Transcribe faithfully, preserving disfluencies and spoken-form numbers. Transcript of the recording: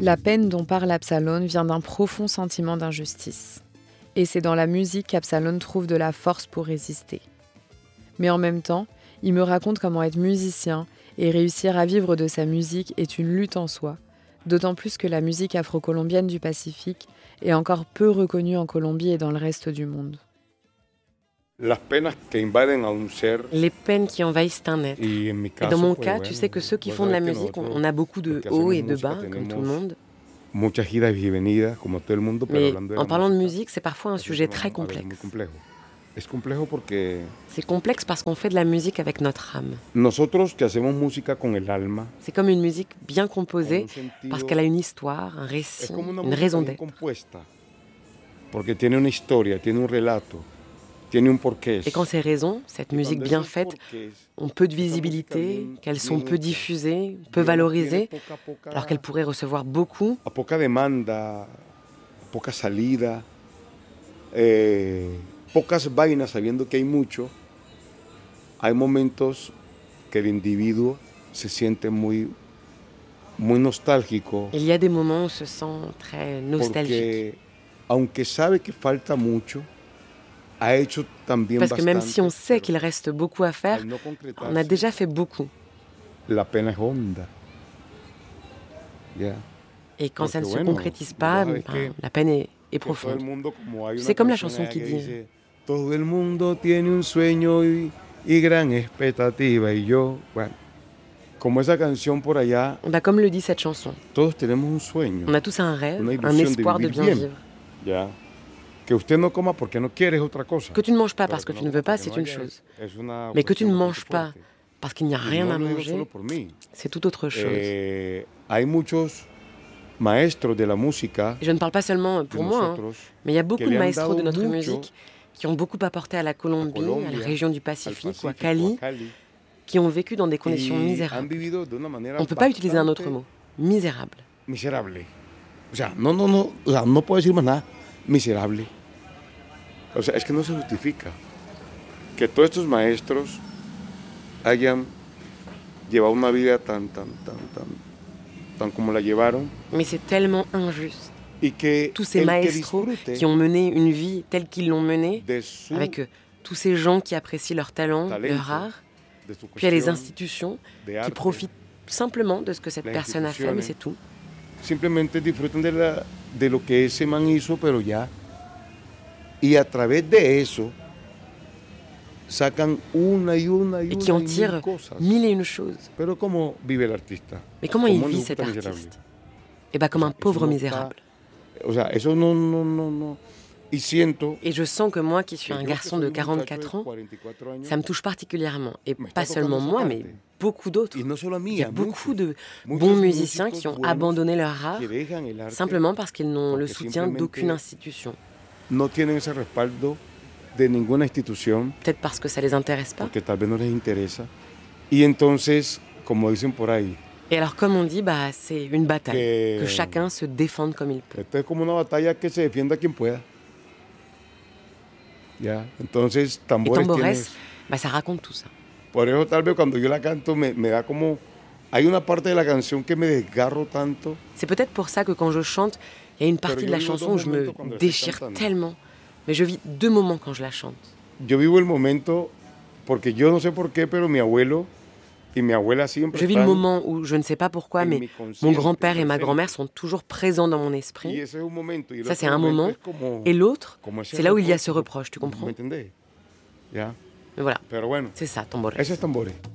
La peine dont parle Absalone vient d'un profond sentiment d'injustice. Et c'est dans la musique qu'Absalone trouve de la force pour résister. Mais en même temps, il me raconte comment être musicien et réussir à vivre de sa musique est une lutte en soi, d'autant plus que la musique afro-colombienne du Pacifique est encore peu reconnue en Colombie et dans le reste du monde. Las penas que invaden a un ser. Les peines qui envahissent un être. Y en mi Et caso, dans mon pues, cas, bueno, tu sais que ceux qui vos font de la sabes que musique, on nosotros, on a beaucoup de los que hauts hacemos et de música, bas, comme tout le tenemos monde. muchas idas y venidas, como todo el mundo, pero Mais hablando de en la parlant de música, musique, c'est parfois un es un sujet tema très a veces muy complexe. complejo. Es complejo porque C'est complexe parce qu'on fait de la musique avec notre âme. nosotros que hacemos música con el alma, C'est comme une musique bien con composée un sentido, parce qu'elle a une histoire, un es récit, como una une música raison bien d'être. compuesta, porque tiene una historia, tiene un relato, tiene un porqué. Et quand c'est raison, cette Y musique cuando bien esos faite, porqués, ont peu de esa música visibilité, bien, qu'elles sont bien peu hecha, diffusées, peu digamos, tiene valorisées, poca, poca, alors qu'elles pourraient recevoir beaucoup. a poca demanda, poca salida, eh, pocas vainas sabiendo que hay mucho, hay momentos que el individuo se siente muy, muy nostálgico Il y a des moments où on se sent très nostalgique. porque aunque sabe que falta mucho, ha hecho también Parce que même bastante, si on sait pero qu'il reste beaucoup à faire, al no on a concretarse, déjà fait beaucoup. la pena es honda. Ya. Et quand ça ne Porque se bueno, concrétise vos pas, sabes ben, que la peine est, est que todo el profonde. mundo, como hay una C'est comme la canción chanson allá qui que dit dice, todo el mundo tiene un sueño y, y gran expectativa, y yo, bueno, como esa canción por allá, bah, comme le dit cette chanson, todos tenemos un sueño, on a tous un rêve, una un ilusión de espoir de vivir bien bien, vivre. ya. Que usted no coma porque no quiere es otra cosa. Que tu ne manges pas Pero parce que que tu no ne veux coma pas, porque c'est no une haya chose. es, es una Mais que tu ne cuestión manges bastante pas fuerte. parce qu'il n'y a Y rien no à lo digo manger, solo por mí. c'est tout autre chose. Eh, hay muchos maestros de la música Et je ne parle pas seulement de pour moi, hein, nosotros mais il y a que beaucoup de le han maestros dado de notre mucho musique qui ont beaucoup apporté à la a Colombie, à la Colombia, région du al Pacifique ou à Pacífico, Cali, a Cali, qui ont vécu dans des conditions y han misérables. vivido de una manera On ne peut pas utiliser un autre bastante mot. Misérable. miserable. O sea, no, no, no, o sea, no puedo decir más nada. Miserable. O sea, es que no se justifica que todos estos maestros hayan llevado una vida tan, tan, tan, tan, tan como la llevaron, Mais c'est tellement injuste. y que Tous ces el que maestros disfrute qui ont mené une vie telle qu'ils l'ont menée, de su avec euh, tous ces gens qui apprécient leur talent, talento, leur art, de su puis il y a les cuestión institutions de qui arte, profitent simplement de ce que cette las personne a fait, mais instituciones, c'est tout. simplemente disfrutan de, la, de lo que ese man hizo, pero ya. Y a través de eso sacan una y una y Et qui una en y mil tirent cosas. mille et une choses. Pero ¿cómo vive el artista? Mais comment il ¿Cómo vit le cet gusta miserable? artiste? Eh bien, comme O un sea, eso pauvre no misérable. está- o sea, eso no, no, no, no. Y siento Et je sens que moi, qui suis que un yo, que garçon soy de un muchacho quarante-quatre de ans, cuarenta y cuatro años, ça me touche particulièrement. Et me está pas seulement tocando esa moi, mais parte. beaucoup d'autres. Y no solo a mí, Il y a a beaucoup muchos, de muchos bons musiciens músicos qui ont buenos abandonné leur art que dejan el arte simplement parce qu'ils n'ont le porque soutien simplemente d'aucune institution. no tienen ese respaldo de ninguna institución, Peut-être parce que ça les intéresse pas. porque tal vez no les interesa. Y entonces, como dicen por ahí, Et alors, comme on dit, bah, c'est une bataille. Que- Que chacun se défende comme il peut. esto es como una batalla que se defienda quien pueda. Ya, entonces Et tambores Tambores, tienes. bah, ça raconte tout ça. Por eso tal vez cuando yo la canto me, me da como... Hay una parte de la canción que me desgarro tanto. C'est peut-être pour ça que quand je chante, il y a une partie Pero de yo la vivo chanson où dos je me momentos cuando estoy déchire cantando. tellement. Mais je vis deux moments quand je la chante. Yo vivo el momento porque yo no sé por qué, pero mi abuelo y mi abuela siempre Je vis le están moment où je ne sais pas pourquoi, en mais mi consciente, mon grand-père et ma presente. grand-mère sont toujours présents dans mon Y esprit. ese es un momento. Y el Ça, otro c'est un momento moment. es como- Et l'autre, como ese c'est là où il y a ce reproche. reproche, tu comprends? ¿Me entendés? Ya. Mais voilà, Pero bueno, c'est ça, Tambores. ese es tambores.